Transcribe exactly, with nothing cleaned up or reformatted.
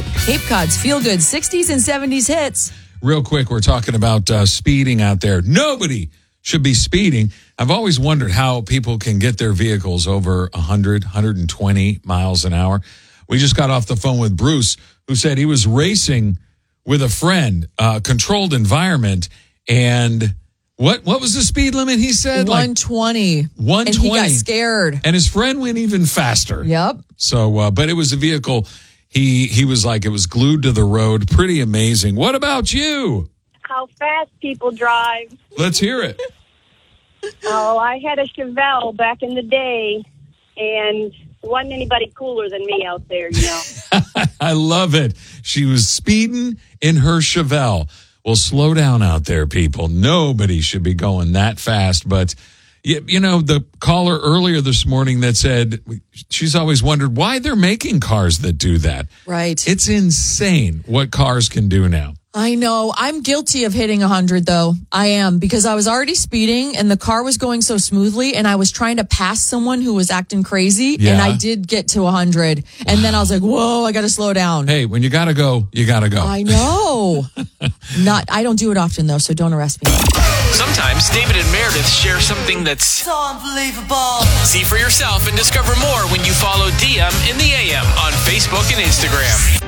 Cape Cod's feel-good sixties and seventies hits. Real quick, we're talking about uh, speeding out there. Nobody should be speeding. I've always wondered how people can get their vehicles over one hundred, one hundred twenty miles an hour. We just got off the phone with Bruce, who said he was racing with a friend, uh, controlled environment, and what what was the speed limit he said? one twenty. Like one twenty. And he got scared. And his friend went even faster. Yep. So, uh, but it was a vehicle, he, he was like, it was glued to the road. Pretty amazing. What about you? How fast people drive. Let's hear it. Oh, I had a Chevelle back in the day, and there wasn't anybody cooler than me out there, you know. I love it. She was speeding in her Chevelle. Well, slow down out there, people. Nobody should be going that fast. But, you, you know, the caller earlier this morning that said she's always wondered why they're making cars that do that. Right. It's insane what cars can do now. I know. I'm guilty of hitting one hundred, though. I am, because I was already speeding and the car was going so smoothly, and I was trying to pass someone who was acting crazy, Yeah. and I did get to one hundred. And then I was like, whoa, I got to slow down. Hey, when you got to go, you got to go. I know. Not. I don't do it often, though, so don't arrest me. Sometimes David and Meredith share something that's So unbelievable. see for yourself and discover more when you follow D M in the A M on Facebook and Instagram.